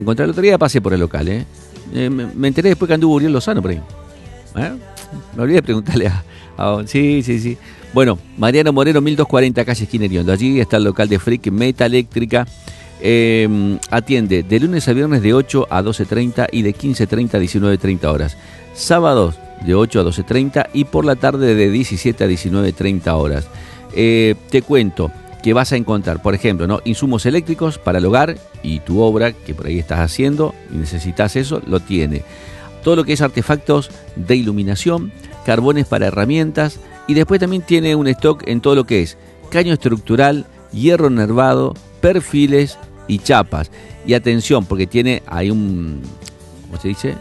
Encontré el otro día, pasé por el local, me enteré después que anduvo Uriel Lozano por ahí. Me olvidé de preguntarle sí. Bueno, Mariano Moreno, 1240, calle esquina Iriondo. Allí está el local de Frick Meta Eléctrica. Atiende de lunes a viernes de 8 a 12:30 y de 15:30 a 19:30 horas. Sábados de 8 a 12:30 y por la tarde de 17 a 19:30 horas. Te cuento que vas a encontrar, por ejemplo, ¿no?, insumos eléctricos para el hogar y tu obra que por ahí estás haciendo y necesitas eso, lo tiene. Todo lo que es artefactos de iluminación, carbones para herramientas y después también tiene un stock en todo lo que es caño estructural, hierro nervado, perfiles y chapas. Y atención, porque tiene ahí ¿cómo se dice?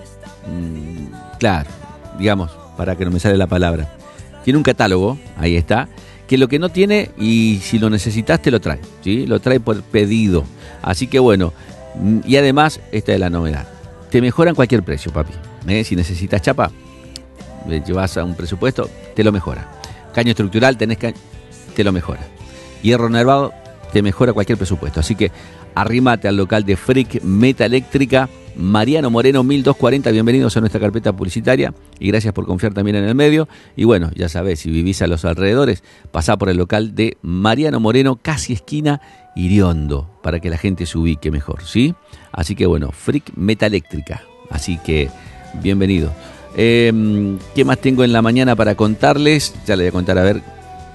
Claro, digamos, para que no me sale la palabra. Tiene un catálogo, ahí está, que lo que no tiene, y si lo necesitas te lo trae, ¿sí? Lo trae por pedido. Así que bueno, y además, esta es la novedad. Te mejoran cualquier precio, papi. Si necesitas chapa, llevas a un presupuesto, te lo mejora. Caño estructural, te lo mejora. Hierro nervado, te mejora cualquier presupuesto. Así que arrímate al local de Frick Meta Eléctrica, Mariano Moreno 1240. Bienvenidos a nuestra carpeta publicitaria y gracias por confiar también en el medio. Y bueno, ya sabés, si vivís a los alrededores, pasá por el local de Mariano Moreno, casi esquina Iriondo, para que la gente se ubique mejor, ¿sí? Así que bueno, Frick Meta Eléctrica. Así que bienvenido. ¿Qué más tengo en la mañana para contarles? Ya les voy a contar, a ver,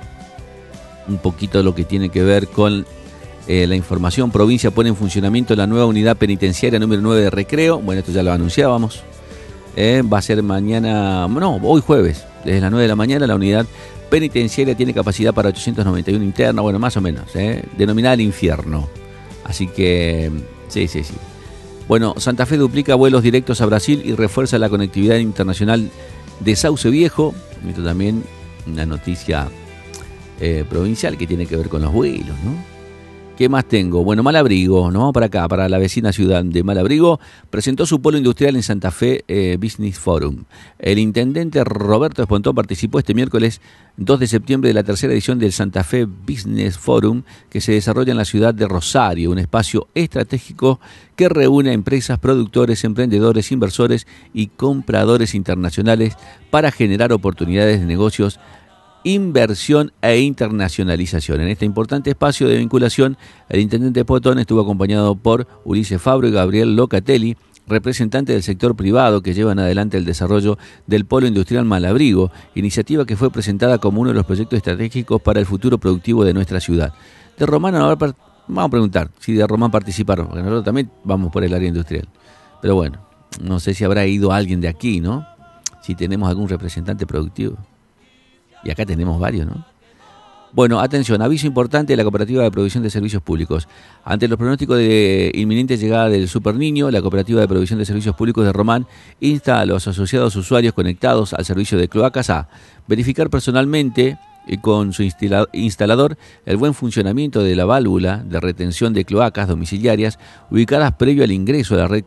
un poquito lo que tiene que ver con la información. Provincia pone en funcionamiento la nueva unidad penitenciaria número 9 de Recreo. Bueno, esto ya lo anunciábamos. Va a ser mañana, no, hoy jueves, desde las 9 de la mañana. La unidad penitenciaria tiene capacidad para 891 internos, bueno, más o menos, denominada el infierno. Así que, sí. Bueno, Santa Fe duplica vuelos directos a Brasil y refuerza la conectividad internacional de Sauce Viejo. Esto también una noticia provincial que tiene que ver con los vuelos, ¿no? ¿Qué más tengo? Bueno, Malabrigo, nos vamos para acá, para la vecina ciudad de Malabrigo, presentó su polo industrial en Santa Fe Business Forum. El intendente Roberto Espontón participó este miércoles 2 de septiembre de la tercera edición del Santa Fe Business Forum, que se desarrolla en la ciudad de Rosario, un espacio estratégico que reúne a empresas, productores, emprendedores, inversores y compradores internacionales para generar oportunidades de negocios, inversión e internacionalización. En este importante espacio de vinculación, el intendente Potón estuvo acompañado por Ulises Fabro y Gabriel Locatelli, representantes del sector privado que llevan adelante el desarrollo del Polo Industrial Malabrigo, iniciativa que fue presentada como uno de los proyectos estratégicos para el futuro productivo de nuestra ciudad. De Román, vamos a preguntar si de Román participaron, porque nosotros también vamos por el área industrial. Pero bueno, no sé si habrá ido alguien de aquí, ¿no? Si tenemos algún representante productivo. Y acá tenemos varios, ¿no? Bueno, atención, aviso importante de la Cooperativa de Provisión de Servicios Públicos. Ante los pronósticos de inminente llegada del Super Niño, la Cooperativa de Provisión de Servicios Públicos de Román insta a los asociados usuarios conectados al servicio de cloacas a verificar personalmente y con su instalador el buen funcionamiento de la válvula de retención de cloacas domiciliarias ubicadas previo al ingreso a la red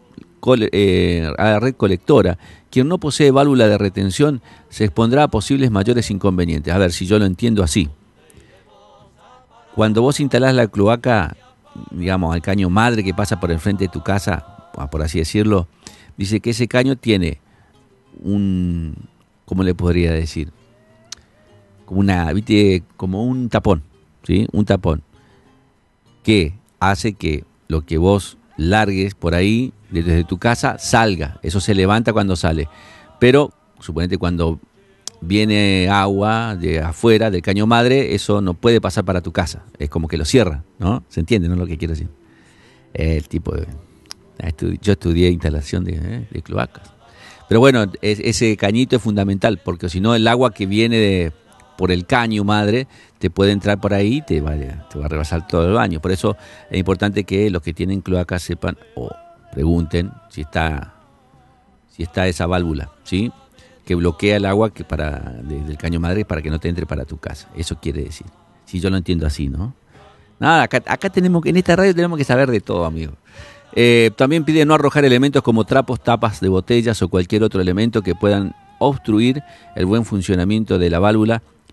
colectora. Quien no posee válvula de retención se expondrá a posibles mayores inconvenientes. A ver si yo lo entiendo así. Cuando vos instalás la cloaca, digamos, al caño madre que pasa por el frente de tu casa, por así decirlo, dice que ese caño tiene ¿cómo le podría decir? Como un tapón, ¿sí? Un tapón que hace que lo que vos largues por ahí desde tu casa salga. Eso se levanta cuando sale. Pero, suponete, cuando viene agua de afuera del caño madre, eso no puede pasar para tu casa. Es como que lo cierra, ¿no? ¿Se entiende, no, lo que quiero decir? El tipo de... Yo estudié instalación de cloacas. Pero bueno, ese cañito es fundamental, porque si no el agua que viene por el caño madre te puede entrar por ahí y te va a rebasar todo el baño. Por eso es importante que los que tienen cloacas sepan o pregunten si está esa válvula, ¿sí?, que bloquea el agua desde el caño madre para que no te entre para tu casa. Eso quiere decir. Si yo lo entiendo así, ¿no? Nada, acá tenemos, en esta radio tenemos que saber de todo, amigo. También pide no arrojar elementos como trapos, tapas de botellas o cualquier otro elemento que puedan obstruir el buen funcionamiento de la válvula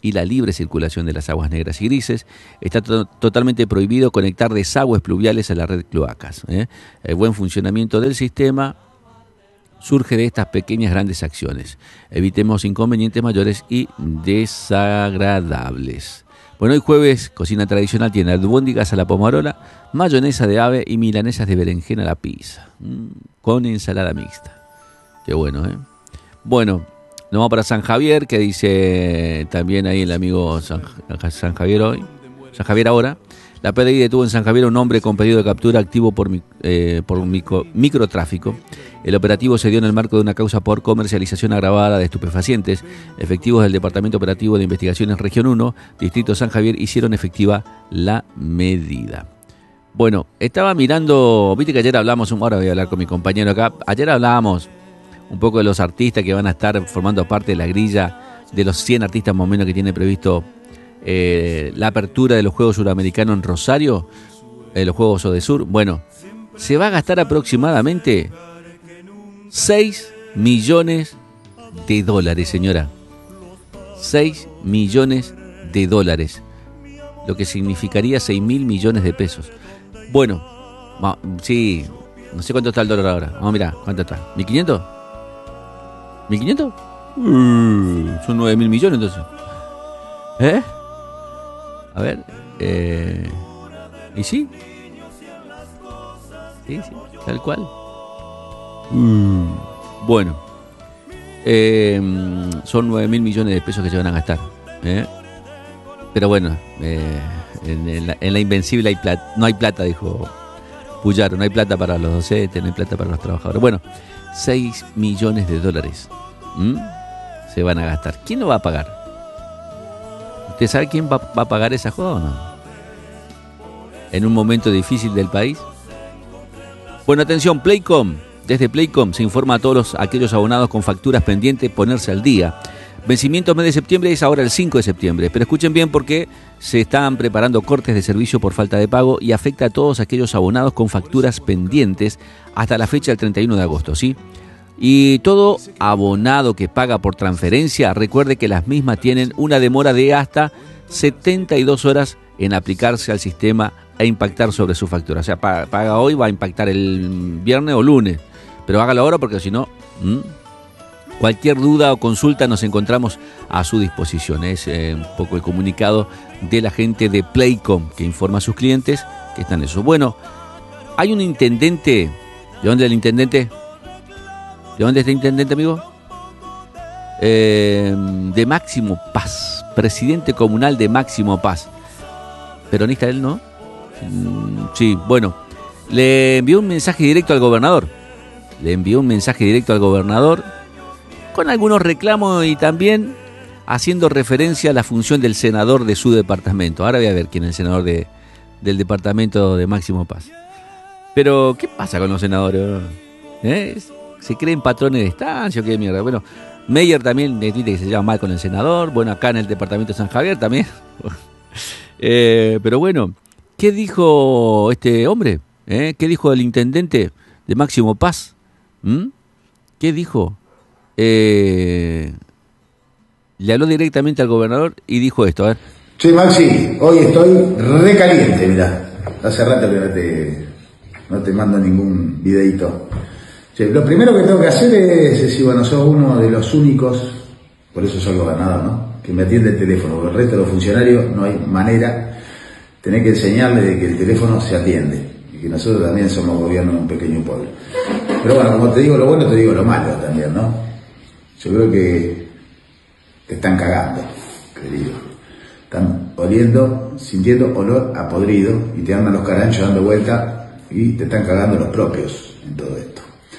y la libre circulación de las aguas negras y grises. Está totalmente prohibido conectar desagües pluviales a la red cloacas. El buen funcionamiento del sistema surge de estas pequeñas grandes acciones. Evitemos inconvenientes mayores y desagradables. Bueno, hoy jueves, cocina tradicional tiene albóndigas a la pomarola, mayonesa de ave y milanesas de berenjena a la pizza, con ensalada mixta. Qué bueno, ¿eh? Bueno, nos vamos para San Javier, que dice también ahí el amigo San Javier hoy, San Javier ahora. La PDI detuvo en San Javier a un hombre con pedido de captura activo por microtráfico. El operativo se dio en el marco de una causa por comercialización agravada de estupefacientes. Efectivos del Departamento Operativo de Investigaciones Región 1, Distrito San Javier, hicieron efectiva la medida. Bueno, estaba mirando, viste que ayer hablamos, ahora voy a hablar con mi compañero acá, ayer hablábamos un poco de los artistas que van a estar formando parte de la grilla de los 100 artistas más o menos que tiene previsto la apertura de los Juegos Suramericanos en Rosario, los Juegos Odesur. Bueno, se va a gastar aproximadamente 6 millones de dólares, señora. 6 millones de dólares, lo que significaría 6.000 millones de pesos. Bueno, sí, no sé cuánto está el dólar ahora. Vamos a mirar, ¿cuánto está? ¿1.500? ¿1.500? Son 9.000 millones entonces. A ver, ¿y sí? Sí, tal cual. Bueno, son 9.000 millones de pesos que se van a gastar. Pero bueno, en la Invencible hay plata, no hay plata, dijo Puyaro, no hay plata para los docentes, no hay plata para los trabajadores. Bueno, 6 millones de dólares se van a gastar. ¿Quién lo va a pagar? ¿Usted sabe quién va a pagar esa joda o no? En un momento difícil del país. Bueno, atención, Playcom. Desde Playcom se informa a todos aquellos abonados con facturas pendientes ponerse al día. Vencimiento mes de septiembre es ahora el 5 de septiembre. Pero escuchen bien porque se están preparando cortes de servicio por falta de pago y afecta a todos aquellos abonados con facturas pendientes hasta la fecha del 31 de agosto, ¿sí? Y todo abonado que paga por transferencia, recuerde que las mismas tienen una demora de hasta 72 horas en aplicarse al sistema e impactar sobre su factura. O sea, paga hoy, va a impactar el viernes o lunes, pero hágalo ahora porque si no, cualquier duda o consulta nos encontramos a su disposición. Es un poco el comunicado de la gente de Playcom que informa a sus clientes que están en eso. Bueno, hay un intendente. ¿De dónde es el intendente? ¿De dónde está el intendente, amigo? De Máximo Paz, presidente comunal de Máximo Paz. ¿Peronista él, no? Sí, bueno. Le envió un mensaje directo al gobernador. Con algunos reclamos y también haciendo referencia a la función del senador de su departamento. Ahora voy a ver quién es el senador del departamento de Máximo Paz. Pero, ¿qué pasa con los senadores? ¿Se creen patrones de estancia o qué mierda? Bueno, Meyer también dice que se lleva mal con el senador. Bueno, acá en el departamento de San Javier también. Pero bueno, ¿qué dijo este hombre? ¿Qué dijo el intendente de Máximo Paz? ¿Qué dijo? Le habló directamente al gobernador y dijo esto, a ver. Sí, Maxi, hoy estoy recaliente, mirá. Hace rato que no te mando ningún videito. Sí, lo primero que tengo que hacer es decir, bueno, sos uno de los únicos, por eso soy gobernador, ¿no?, que me atiende el teléfono, porque el resto de los funcionarios no hay manera, tenés que enseñarle de que el teléfono se atiende, y que nosotros también somos gobierno de un pequeño pueblo. Pero bueno, como te digo lo bueno, te digo lo malo también, ¿no? Yo creo que te están cagando, querido. Están oliendo, sintiendo olor a podrido, y te andan los caranchos dando vuelta, y te están cagando los propios en todo esto.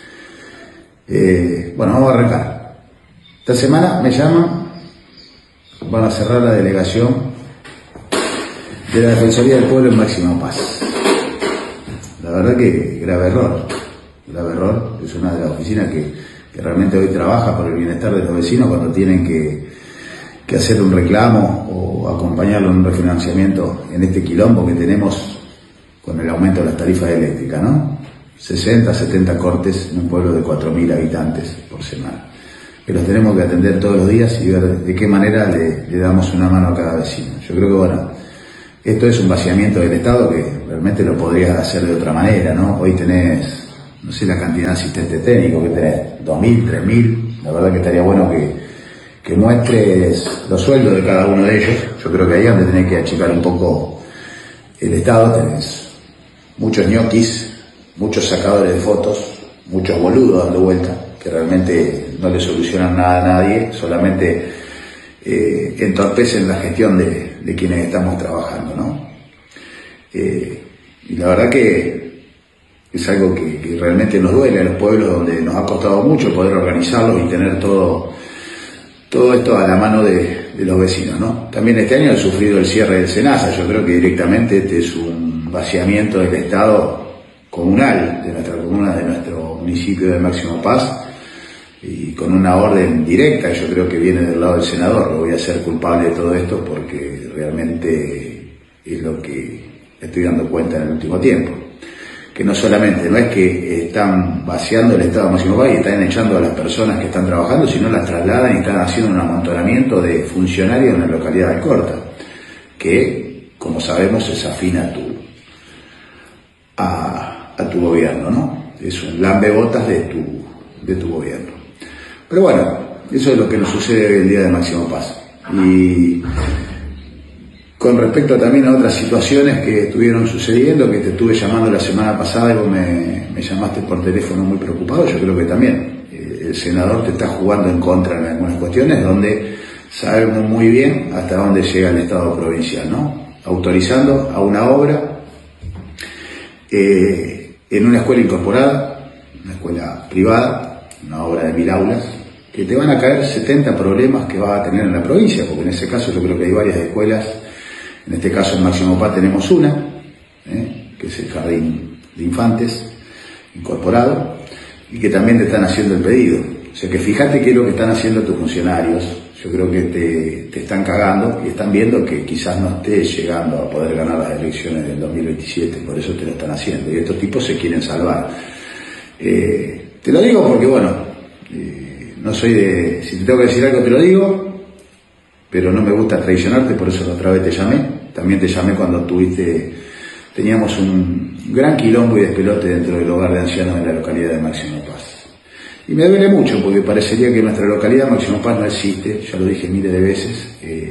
Bueno, vamos a arrancar. Esta semana me llaman, van a cerrar la delegación de la Defensoría del Pueblo en Máximo Paz. La verdad que grave error, es una de las oficinas que realmente hoy trabaja por el bienestar de los vecinos cuando tienen que hacer un reclamo o acompañarlo en un refinanciamiento en este quilombo que tenemos con el aumento de las tarifas eléctricas, ¿no? 60, 70 cortes en un pueblo de 4.000 habitantes por semana. que los tenemos que atender todos los días y ver de qué manera le damos una mano a cada vecino. Yo creo que, bueno, esto es un vaciamiento del Estado que realmente lo podrías hacer de otra manera, ¿no? Hoy tenés, no sé la cantidad de asistentes técnicos que tenés, 2.000, 3.000, la verdad que estaría bueno que muestres los sueldos de cada uno de ellos. Yo creo que ahí es donde tenés que achicar un poco el Estado. Tenés muchos ñoquis, muchos sacadores de fotos, muchos boludos dando vuelta, que realmente no le solucionan nada a nadie, solamente entorpecen la gestión de quienes estamos trabajando, ¿no? Y la verdad que es algo que realmente nos duele a los pueblos donde nos ha costado mucho poder organizarlos y tener todo esto a la mano de los vecinos, ¿no? También este año ha sufrido el cierre del SENASA. Yo creo que directamente este es un vaciamiento del Estado comunal, de nuestra comuna, de nuestro municipio de Máximo Paz, y con una orden directa, yo creo que viene del lado del senador. Lo voy a hacer culpable de todo esto porque realmente es lo que estoy dando cuenta en el último tiempo. Que no solamente, no es que están vaciando el Estado de Máximo Paz y están echando a las personas que están trabajando, sino las trasladan y están haciendo un amontonamiento de funcionarios en la localidad de Alcorta, que, como sabemos, es afín a tu gobierno, ¿no? Es un lambebotas de tu gobierno. Pero bueno, eso es lo que nos sucede hoy el día de Máximo Paz. Y con respecto también a otras situaciones que estuvieron sucediendo, que te estuve llamando la semana pasada y vos me llamaste por teléfono muy preocupado, yo creo que también el senador te está jugando en contra en algunas cuestiones donde sabemos muy bien hasta dónde llega el Estado provincial, ¿no? Autorizando a una obra en una escuela incorporada, una escuela privada, una obra de 1.000 aulas, que te van a caer 70 problemas que vas a tener en la provincia, porque en ese caso yo creo que hay varias escuelas. En este caso en Máximo Paz tenemos una, que es el Jardín de Infantes incorporado, y que también te están haciendo el pedido. O sea que fíjate qué es lo que están haciendo tus funcionarios. Yo creo que te están cagando y están viendo que quizás no estés llegando a poder ganar las elecciones del 2027, por eso te lo están haciendo. Y estos tipos se quieren salvar. Te lo digo porque, bueno, no soy de... Si te tengo que decir algo te lo digo, pero no me gusta traicionarte, por eso la otra vez te llamé. También te llamé cuando teníamos un gran quilombo y despelote dentro del hogar de ancianos de la localidad de Máximo Paz. Y me duele mucho porque parecería que nuestra localidad Máximo Paz no existe, ya lo dije miles de veces,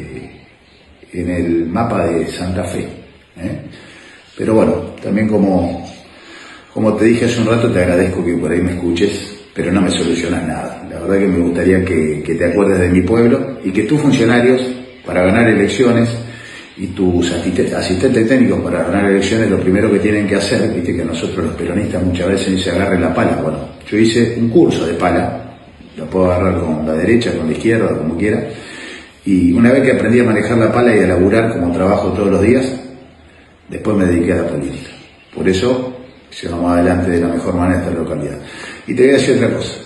en el mapa de Santa Fe. Pero bueno, también como te dije hace un rato, te agradezco que por ahí me escuches, pero no me solucionas nada. La verdad que me gustaría que te acuerdes de mi pueblo y que tus funcionarios, para ganar elecciones, y tus asistentes técnicos para ganar elecciones, lo primero que tienen que hacer, viste que nosotros los peronistas muchas veces se agarren la pala. Bueno, yo hice un curso de pala, lo puedo agarrar con la derecha, con la izquierda, como quiera, y una vez que aprendí a manejar la pala y a laburar como trabajo todos los días, después me dediqué a la política. Por eso llevamos adelante de la mejor manera esta localidad. Y te voy a decir otra cosa,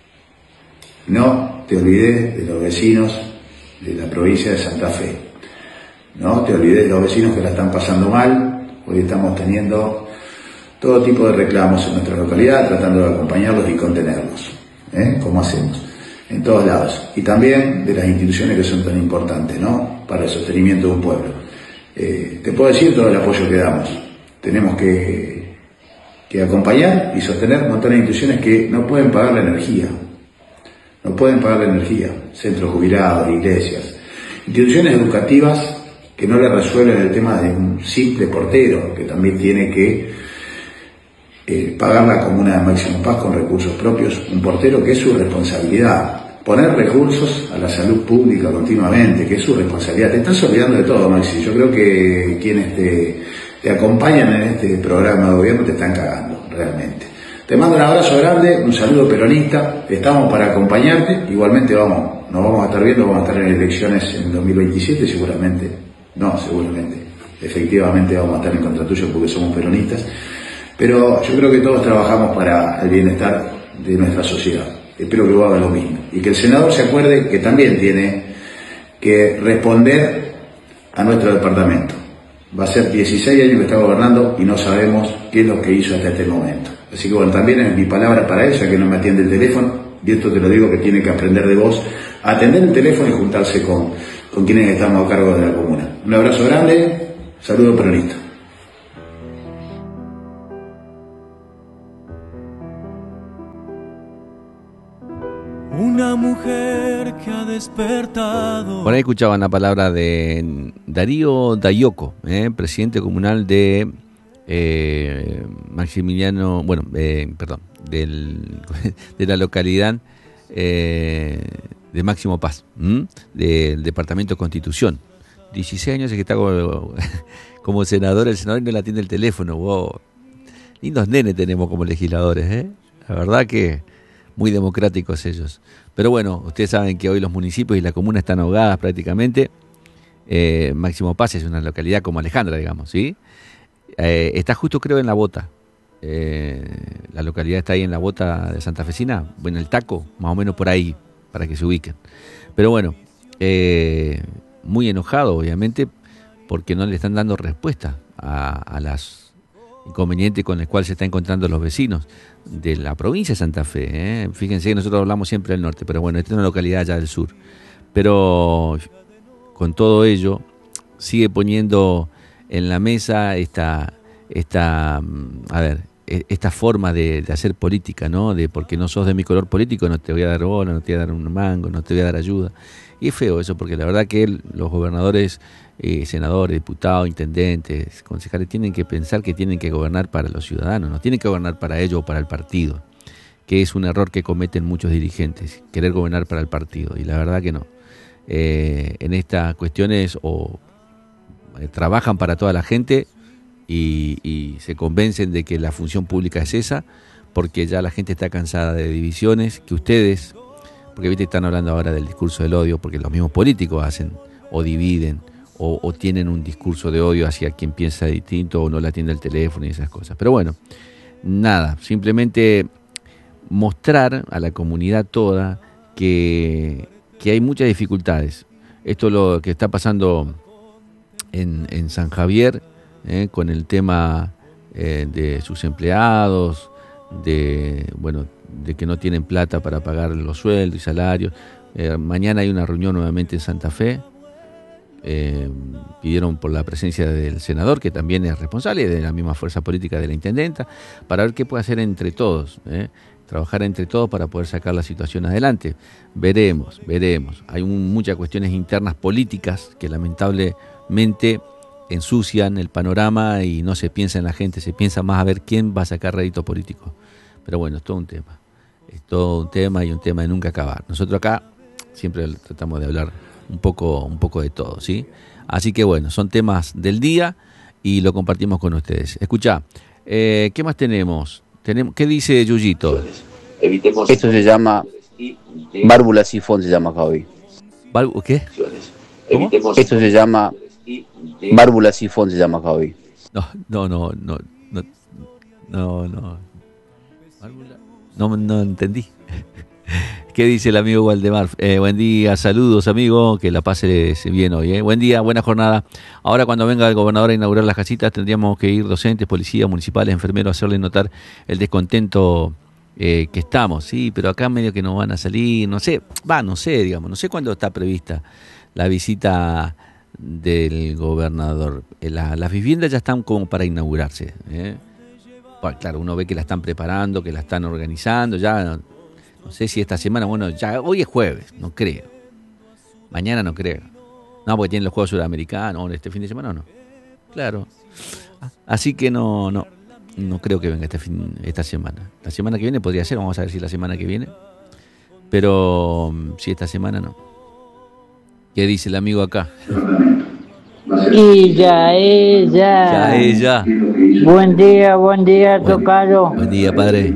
no te olvides de los vecinos de la provincia de Santa Fe. No te olvides de los vecinos que la están pasando mal. Hoy estamos teniendo todo tipo de reclamos en nuestra localidad, tratando de acompañarlos y contenerlos, como hacemos en todos lados. Y también de las instituciones que son tan importantes, ¿no?, para el sostenimiento de un pueblo. Te puedo decir todo el apoyo que damos. Tenemos que acompañar y sostener un montón de instituciones que no pueden pagar la energía. No pueden pagar la energía. Centros jubilados, iglesias, instituciones educativas que no le resuelven el tema de un simple portero, que también tiene que pagar la comuna de Máximo Paz con recursos propios, un portero que es su responsabilidad. Poner recursos a la salud pública continuamente, que es su responsabilidad. Te estás olvidando de todo, Maxi. Yo creo que quienes te acompañan en este programa de gobierno te están cagando, realmente. Te mando un abrazo grande, un saludo peronista. Estamos para acompañarte. Igualmente nos vamos a estar viendo, vamos a estar en elecciones en 2027 seguramente. No, seguramente. Efectivamente vamos a estar en contra tuyo porque somos peronistas. Pero yo creo que todos trabajamos para el bienestar de nuestra sociedad. Espero que vos hagas lo mismo. Y que el senador se acuerde que también tiene que responder a nuestro departamento. Va a ser 16 años que está gobernando y no sabemos qué es lo que hizo hasta este momento. Así que bueno, también es mi palabra para ella, que no me atiende el teléfono, y esto te lo digo que tiene que aprender de vos, a atender el teléfono y juntarse con quienes estamos a cargo de la comuna. Un abrazo grande, saludo peronista. Una mujer que ha despertado. Por ahí escuchaban la palabra de Darío Dayoco, presidente comunal de Maximiliano, de la localidad de Máximo Paz, del departamento de Constitución. 16 años es que está como senador, el senador no le atiende el teléfono. Wow. Lindos nenes tenemos como legisladores, la verdad que muy democráticos ellos. Pero bueno, ustedes saben que hoy los municipios y la comuna están ahogadas prácticamente. Máximo Paz es una localidad como Alejandra, digamos, ¿sí? Está justo, creo, en La Bota. La localidad está ahí en La Bota de Santa Fecina, en el Taco, más o menos por ahí, para que se ubiquen. Pero bueno, muy enojado, obviamente, porque no le están dando respuesta a las inconvenientes con los cuales se están encontrando los vecinos de la provincia de Santa Fe. Fíjense que nosotros hablamos siempre del norte, pero bueno, esta es una localidad allá del sur. Pero con todo ello, sigue poniendo en la mesa esta forma de hacer política, ¿no? De porque no sos de mi color político, no te voy a dar bola, no te voy a dar un mango, no te voy a dar ayuda. Y es feo eso, porque la verdad que los gobernadores, senadores, diputados, intendentes, concejales, tienen que pensar que tienen que gobernar para los ciudadanos, no tienen que gobernar para ellos o para el partido, que es un error que cometen muchos dirigentes, querer gobernar para el partido, y la verdad que no. En estas cuestiones trabajan para toda la gente y se convencen de que la función pública es esa, porque ya la gente está cansada de divisiones que ustedes, porque viste, están hablando ahora del discurso del odio, porque los mismos políticos hacen o dividen o tienen un discurso de odio hacia quien piensa distinto o no le atiende el teléfono y esas cosas. Pero bueno, nada, simplemente mostrar a la comunidad toda que hay muchas dificultades. Esto es lo que está pasando en San Javier, con el tema de sus empleados, de que no tienen plata para pagar los sueldos y salarios. Mañana hay una reunión nuevamente en Santa Fe. Pidieron por la presencia del senador, que también es responsable de la misma fuerza política de la intendenta, para ver qué puede hacer entre todos, trabajar entre todos para poder sacar la situación adelante. Veremos. Hay muchas cuestiones internas políticas que lamentablemente ensucian el panorama y no se piensa en la gente, se piensa más a ver quién va a sacar rédito político. Pero bueno, es todo un tema y un tema de nunca acabar. Nosotros acá siempre tratamos de hablar un poco de todo, ¿sí? Así que bueno, son temas del día y lo compartimos con ustedes. Escuchá, ¿qué más tenemos? ¿Qué dice Yuyito? Esto se llama válvula sifón, se llama acá hoy. ¿Qué? ¿Cómo? Esto se llama válvula sifón, se llama acá hoy. No entendí. ¿Qué dice el amigo Waldemar? Buen día, saludos amigo, que la pase bien hoy. Buen día, buena jornada. Ahora cuando venga el gobernador a inaugurar las casitas tendríamos que ir docentes, policías, municipales, enfermeros, a hacerle notar el descontento que estamos, sí, pero acá medio que no van a salir, no sé cuándo está prevista la visita del gobernador. Las viviendas ya están como para inaugurarse. Bueno, claro, uno ve que la están preparando, que la están organizando, ya no sé si esta semana, ya hoy es jueves, no creo. Mañana no creo. No, porque tienen los Juegos Sudamericanos, este fin de semana o no. Claro. Así que no creo que venga esta semana. La semana que viene podría ser, vamos a ver si la semana que viene. Pero si esta semana no. ¿Qué dice el amigo acá? Y ya ella. Buen día, Tocayo. Buen día, padre.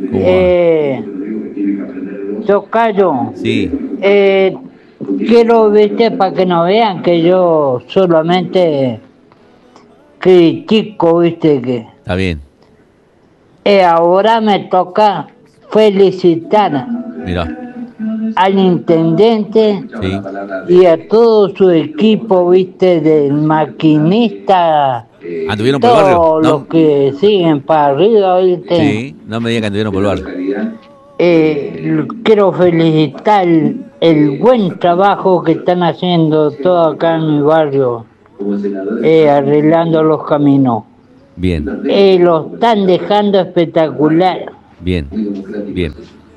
Tocayo. Sí. Quiero, para que no vean que yo solamente critico, que... Está bien. Ahora me toca felicitar. Mira. Al intendente, sí, y a todo su equipo, del maquinista ¿Anduvieron por el barrio? Todos ¿No? los que siguen para arriba, ¿viste? Sí, no me digan que anduvieron por el barrio. Quiero felicitar el buen trabajo que están haciendo todos acá en mi barrio, arreglando los caminos. Bien, Lo están dejando espectacular. bien, bien.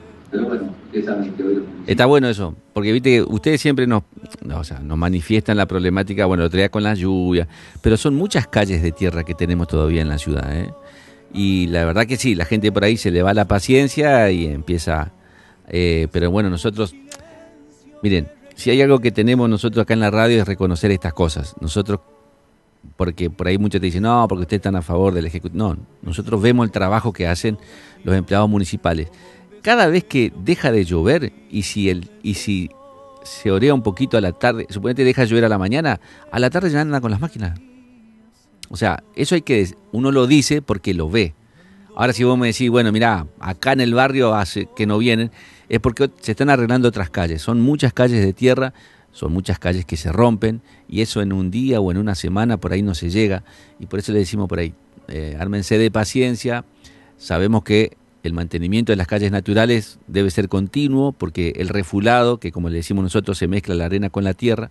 Está bueno eso, porque viste que ustedes siempre nos manifiestan la problemática, bueno, el otro día con la lluvia, pero son muchas calles de tierra que tenemos todavía en la ciudad, ¿eh? Y la verdad que sí, la gente por ahí se le va la paciencia y empieza, pero bueno, nosotros, miren, si hay algo que tenemos nosotros acá en la radio es reconocer estas cosas. Nosotros, porque por ahí muchos te dicen, no, porque ustedes están a favor del Ejecutivo. No, nosotros vemos el trabajo que hacen los empleados municipales. Cada vez que deja de llover y si se orea un poquito a la tarde, suponete deja de llover a la mañana, a la tarde ya andan con las máquinas. O sea, eso uno lo dice porque lo ve. Ahora si vos me decís, bueno, mirá, acá en el barrio hace que no vienen, es porque se están arreglando otras calles. Son muchas calles de tierra, son muchas calles que se rompen y eso en un día o en una semana por ahí no se llega. Y por eso le decimos por ahí, ármense de paciencia. Sabemos que el mantenimiento de las calles naturales debe ser continuo porque el refulado, que como le decimos nosotros se mezcla la arena con la tierra,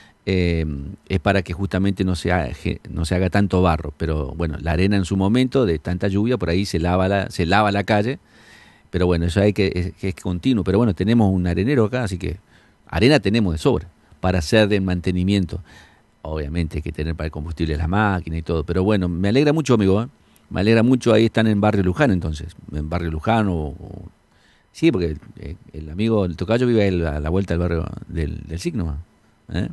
es para que justamente no se haga tanto barro. Pero bueno, la arena en su momento de tanta lluvia por ahí se lava la calle, pero bueno, eso es continuo. Pero bueno, tenemos un arenero acá, así que arena tenemos de sobra para hacer de mantenimiento. Obviamente hay que tener para el combustible la máquina y todo, pero bueno, me alegra mucho, amigo, ¿eh? Me alegra mucho. Ahí están en Barrio Luján, entonces, en Barrio Luján sí, porque el amigo, el tocayo vive a la vuelta del barrio del Signo, ¿eh?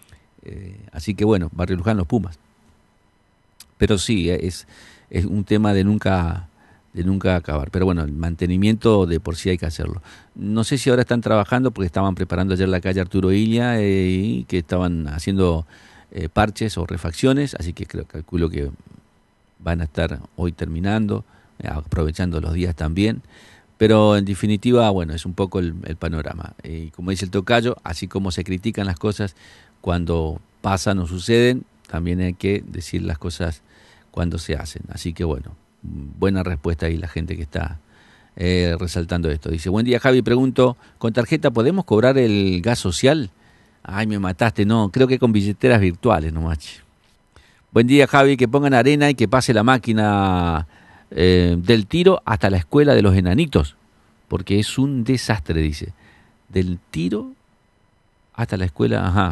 Así que bueno, Barrio Luján, los Pumas. Pero sí, es un tema de nunca acabar. Pero bueno, el mantenimiento de por sí hay que hacerlo. No sé si ahora están trabajando porque estaban preparando ayer la calle Arturo Illa y que estaban haciendo parches o refacciones, así que calculo que van a estar hoy terminando, aprovechando los días también. Pero en definitiva, bueno, es un poco el panorama. Y como dice el tocayo, así como se critican las cosas cuando pasan o suceden, también hay que decir las cosas cuando se hacen. Así que bueno, buena respuesta ahí la gente que está resaltando esto. Dice, buen día Javi, pregunto, ¿con tarjeta podemos cobrar el gas social? Ay, me mataste, no, creo que con billeteras virtuales nomás. Buen día Javi, que pongan arena y que pase la máquina del Tiro hasta la escuela de los enanitos, porque es un desastre, dice. Del Tiro hasta la escuela, ajá.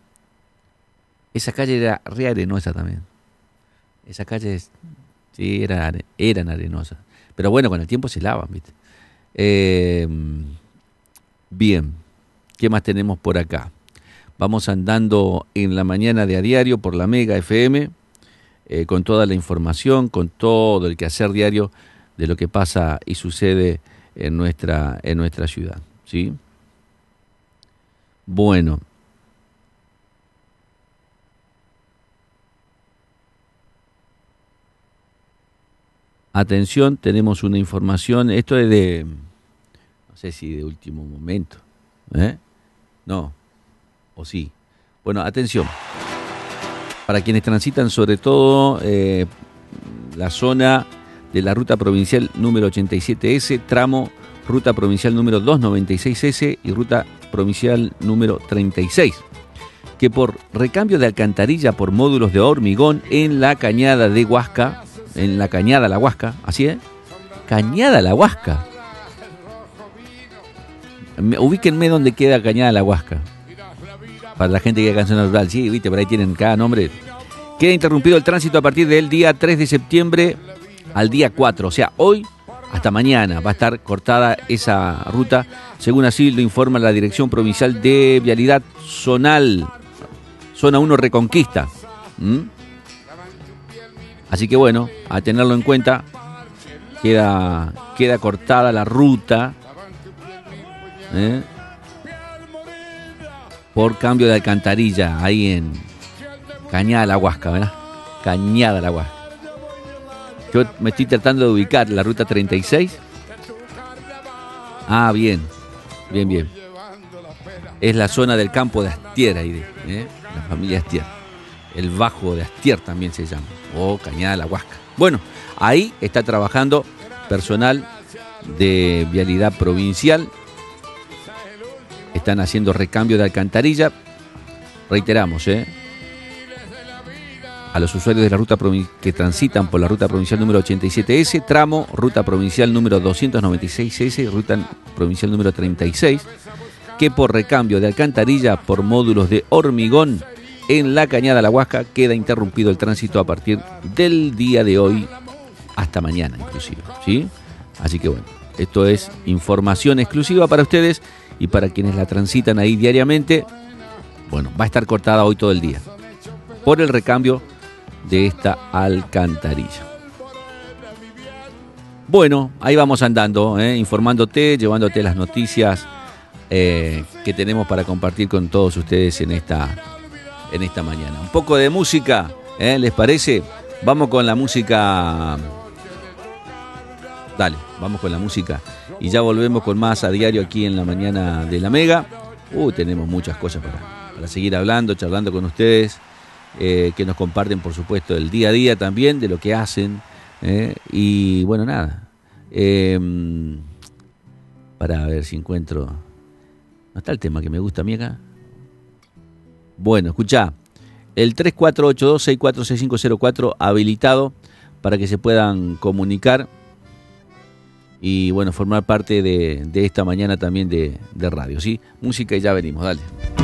Esa calle era re arenosa también. Esa calle sí, eran arenosas. Pero bueno, con el tiempo se lavan, ¿viste? Bien, ¿qué más tenemos por acá? Vamos andando en la mañana de a diario por la Mega FM, con toda la información, con todo el quehacer diario de lo que pasa y sucede en nuestra ciudad, ¿sí? Bueno. Atención, tenemos una información, esto es no sé si de último momento, No, o sí. Bueno, atención, para quienes transitan sobre todo la zona de la ruta provincial número 87S, tramo ruta provincial número 296S y ruta provincial número 36, que por recambio de alcantarilla por módulos de hormigón en la cañada de Huasca, en la Cañada La Huasca, ¿así es? Cañada La Huasca. Ubíquenme donde queda Cañada La Huasca. Para la gente que haga canción rural, sí, viste, por ahí tienen cada nombre. Queda interrumpido el tránsito a partir del día 3 de septiembre al día 4, o sea, hoy hasta mañana va a estar cortada esa ruta, según así lo informa la Dirección Provincial de Vialidad Zonal, Zona 1 Reconquista. Así que bueno, a tenerlo en cuenta, queda cortada la ruta por cambio de alcantarilla ahí en Cañada La Huasca, ¿verdad? Cañada La Huasca. Yo me estoy tratando de ubicar la ruta 36. Ah, bien. Es la zona del campo de Astier ahí, la familia Astier. El Bajo de Astier también se llama. o Cañada La Huasca. Bueno, ahí está trabajando personal de Vialidad Provincial. Están haciendo recambio de alcantarilla. Reiteramos, a los usuarios de la ruta que transitan por la ruta provincial número 87S, tramo ruta provincial número 296S y ruta provincial número 36, que por recambio de alcantarilla por módulos de hormigón en la Cañada La Huasca queda interrumpido el tránsito a partir del día de hoy hasta mañana inclusive, ¿sí? Así que bueno, esto es información exclusiva para ustedes y para quienes la transitan ahí diariamente. Bueno, va a estar cortada hoy todo el día por el recambio de esta alcantarilla. Bueno, ahí vamos andando, informándote, llevándote las noticias que tenemos para compartir con todos ustedes en esta mañana. Un poco de música, ¿les parece? Vamos con la música. Dale, vamos con la música y ya volvemos con más a diario aquí en la mañana de la Mega. Tenemos muchas cosas para seguir hablando, charlando con ustedes, que nos comparten, por supuesto, el día a día también de lo que hacen. Y bueno, nada. Para ver si encuentro. ¿No está el tema que me gusta a mí acá? Bueno, escuchá. El 3482-646504 habilitado para que se puedan comunicar y bueno, formar parte de esta mañana también de radio, ¿sí? Música y ya venimos, dale.